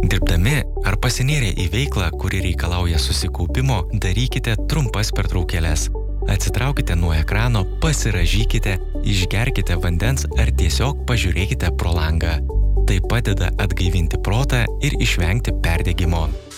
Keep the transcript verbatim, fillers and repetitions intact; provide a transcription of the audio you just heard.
Dirbdami ar pasinėrę į veiklą, kuri reikalauja susikaupimo, darykite trumpas pertraukėles. Atsitraukite nuo ekrano, pasirąžykite, išgerkite vandens ar tiesiog pažiūrėkite pro langą. Tai padeda atgaivinti protą ir išvengti perdegimo.